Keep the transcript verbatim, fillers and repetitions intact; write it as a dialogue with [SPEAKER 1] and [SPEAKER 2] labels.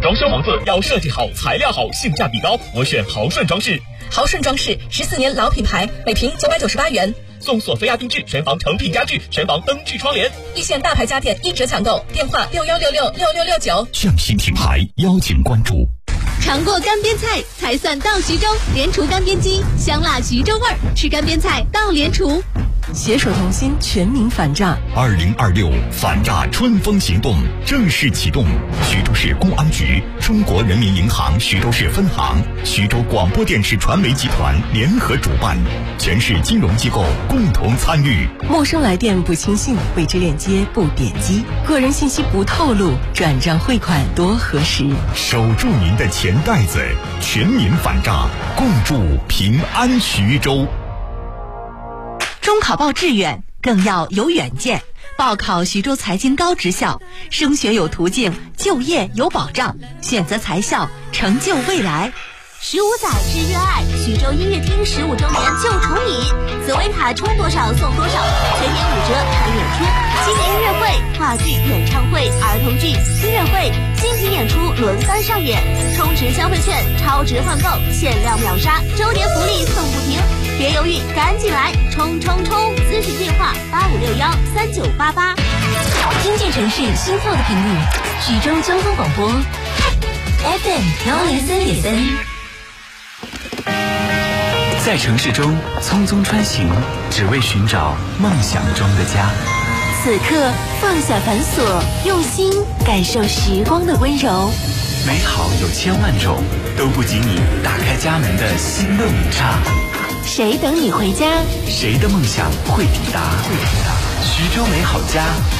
[SPEAKER 1] 装修房子要设计好、材料好、性价比高，我选豪顺装饰。
[SPEAKER 2] 豪顺装饰十四年老品牌，每平九百九十八元，
[SPEAKER 1] 送索菲亚定制全房成品家具、全房灯具窗帘。
[SPEAKER 2] 一线大牌家电一折抢购，电话六幺六六六六六九。
[SPEAKER 3] 匠心品牌邀请关注。
[SPEAKER 4] 尝过干煸菜才算到徐州，联厨干煸鸡，香辣徐州味儿，吃干煸菜到联厨。
[SPEAKER 5] 携手同心，全民反诈。
[SPEAKER 3] 二零二六反诈春风行动正式启动，徐州市公安局、中国人民银行徐州市分行、徐州广播电视传媒集团联合主办，全市金融机构共同参与。
[SPEAKER 5] 陌生来电不轻信，未知链接不点击，个人信息不透露，转账汇款多核实。
[SPEAKER 3] 守住您的钱袋子，全民反诈，共筑平安徐州。
[SPEAKER 6] 中考报志愿更要有远见，报考徐州财经高职校，升学有途径，就业有保障，选择财校，成就未来。
[SPEAKER 4] 十五载之热爱，徐州音乐厅十五周年就宠你，紫薇塔充多少送多少，全年五折看演出，新年音乐会、话剧、演唱会、儿童剧、音乐会、精品演出轮番上演，充值消费券，超值换购，限量秒杀，周年福利送不停，别犹豫，赶紧来，冲冲冲！咨询电话八五六幺三九八八。
[SPEAKER 7] 经济城市新跳的频率，徐州交通广播 F M 幺零三点三。
[SPEAKER 8] 在城市中匆匆穿行，只为寻找梦想中的家。
[SPEAKER 7] 此刻放下繁琐，用心感受时光的温柔。
[SPEAKER 8] 美好有千万种，都不及你打开家门的心动一刹。
[SPEAKER 7] 谁等你回家？
[SPEAKER 8] 谁的梦想会抵达？会抵达。徐州美好家。